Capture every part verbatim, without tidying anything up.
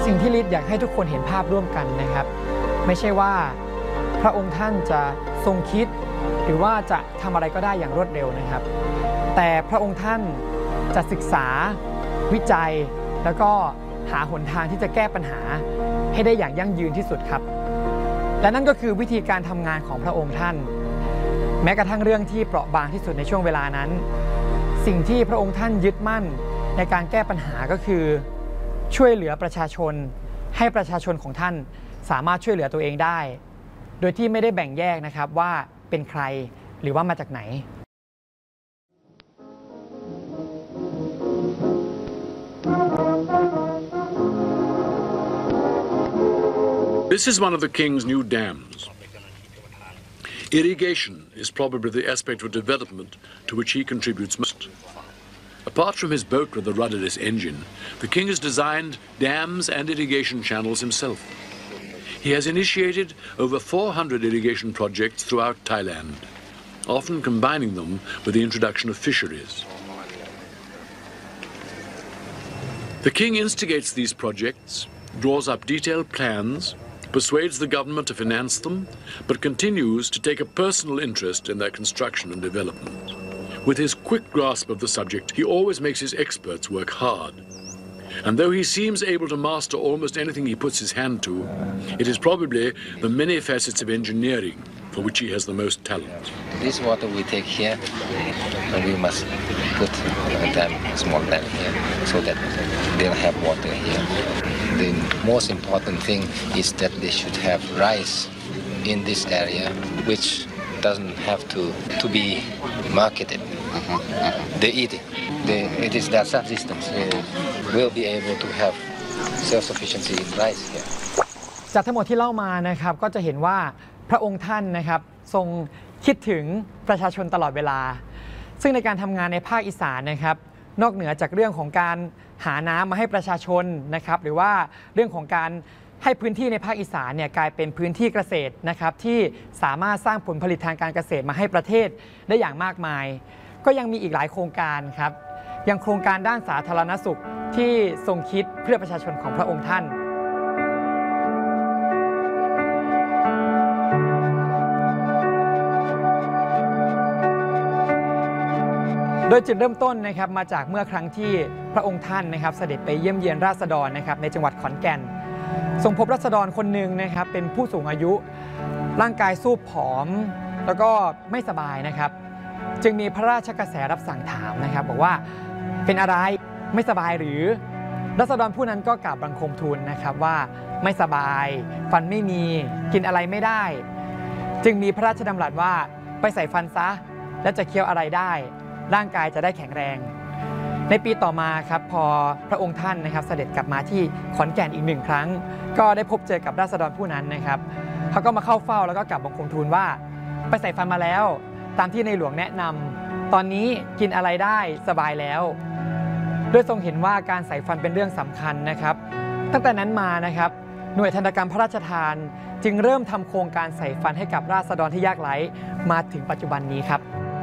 สิ่งที่ลิศอยากให้ทุกคนเห็นภาพร่วมกันนะครับไม่ใช่ว่าพระองค์ท่านจะทรงคิดหรือว่าจะทำอะไรก็ได้อย่างรวดเร็วนะครับแต่พระองค์ท่านจะศึกษาวิจัยแล้วก็หาหนทางที่จะแก้ปัญหาให้ได้อย่างยั่งยืนที่สุดครับและนั่นก็คือวิธีการทำงานของพระองค์ท่านแม้กระทั่งเรื่องที่เปราะบางที่สุดในช่วงเวลานั้นสิ่งที่พระองค์ท่านยึดมั่นในการแก้ปัญหาก็คือช่วยเหลือประชาชนให้ประชาชนของท่านสามารถช่วยเหลือตัวเองได้โดยที่ไม่ได้แบ่งแยกนะครับว่าเป็นใครหรือว่ามาจากไหน This is one of the king's new dams. Irrigation is probably the aspect of development to which he contributes most. Apart from his boat with the rudderless engine, the king has designed dams and irrigation channels himself. He has initiated over four hundred irrigation projects throughout Thailand, often combining them with the introduction of fisheries. The king instigates these projects, draws up detailed plans, persuades the government to finance them, but continues to take a personal interest in their construction and development. With his quick grasp of the subject, he always makes his experts work hard. And though he seems able to master almost anything he puts his hand to, it is probably the many facets of engineering for which he has the most talent. This water we take here, and we must put a dam, a small dam here, so that they'll have water here. The most important thing is that they should have rice in this area, which doesn't have to, to be marketed. Uh-huh. Uh-huh. They eat it. They, it is their subsistence. They will be able to have self-sufficiency in rice here. จากทั้งหมดที่เล่ามานะครับก็จะเห็นว่าพระองค์ท่านนะครับทรงคิดถึงประชาชนตลอดเวลาซึ่งในการทำงานในภาคอีสานนะครับนอกเหนือจากเรื่องของการหาน้ำมาให้ประชาชนนะครับหรือว่าเรื่องของการให้พื้นที่ในภาคอีสานเนี่ยกลายเป็นพื้นที่เกษตรนะครับที่สามารถสร้างผลผลิตทางการเกษตรมาให้ประเทศได้อย่างมากมายก็ยังมีอีกหลายโครงการครับอย่างโครงการด้านสาธารณสุขที่ทรงคิดเพื่อประชาชนของพระองค์ท่านโดยจุดเริ่มต้นนะครับมาจากเมื่อครั้งที่พระองค์ท่านนะครับเสด็จไปเยี่ยมเยียนราษฎรนะครับในจังหวัดขอนแก่นทรงพบราษฎรคนหนึ่งนะครับเป็นผู้สูงอายุร่างกายสูบผอมแล้วก็ไม่สบายนะครับจึงมีพระราชกระแสรับสั่งถามนะครับบอกว่าเป็นอะไรไม่สบายหรือราษฎรผู้นั้นก็กราบบังคมทูลนะครับว่าไม่สบายฟันไม่มีกินอะไรไม่ได้จึงมีพระราชดำรัสว่าไปใส่ฟันซะและจะเคี้ยวอะไรได้ร่างกายจะได้แข็งแรงในปีต่อมาครับพอพระองค์ท่านนะครับเสด็จกลับมาที่ขอนแก่นอีกหนึ่งครั้งก็ได้พบเจอกับราษฎรผู้นั้นนะครับเขาก็มาเข้าเฝ้าแล้วก็กราบบังคมทูลว่าไปใส่ฟันมาแล้วตามที่ในหลวงแนะนำตอนนี้กินอะไรได้สบายแล้วโดยทรงเห็นว่าการใส่ฟันเป็นเรื่องสำคัญนะครับตั้งแต่นั้นมานะครับหน่วยทันตกรรมพระราชทานจึงเริ่มทำโครงการใส่ฟันให้กับราษฎรที่ยากไร้มาถึงปัจจุบันนี้ครับ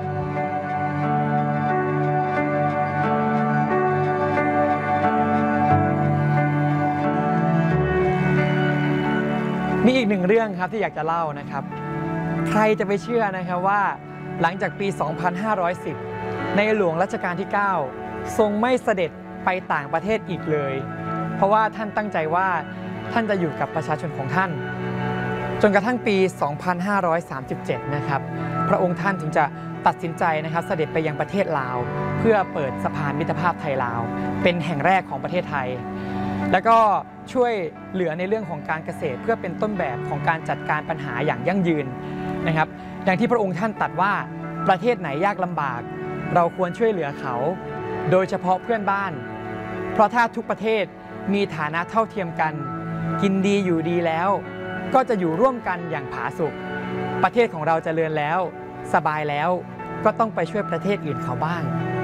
มีอีกหนึ่งเรื่องครับที่อยากจะเล่านะครับใครจะไปเชื่อนะครับว่าหลังจากปี สองพันห้าร้อยสิบ ในหลวงรัชกาลที่ เก้า ทรงไม่เสด็จไปต่างประเทศอีกเลยเพราะว่าท่านตั้งใจว่าท่านจะอยู่กับประชาชนของท่านจนกระทั่งปี สองพันห้าร้อยสามสิบเจ็ด นะครับพระองค์ท่านถึงจะตัดสินใจนะครับเสด็จไปยังประเทศลาวเพื่อเปิดสะพานมิตรภาพไทยลาวเป็นแห่งแรกของประเทศไทยแล้วก็ช่วยเหลือในเรื่องของการเกษตรเพื่อเป็นต้นแบบของการจัดการปัญหาอย่างยั่งยืนนะครับอย่างที่พระองค์ท่านตรัสว่าประเทศไหนยากลำบากเราควรช่วยเหลือเขาโดยเฉพาะเพื่อนบ้านเพราะถ้าทุกประเทศมีฐานะเท่าเทียมกันกินดีอยู่ดีแล้วก็จะอยู่ร่วมกันอย่างผาสุกประเทศของเราเจริญแล้วสบายแล้วก็ต้องไปช่วยประเทศอื่นเขาบ้าง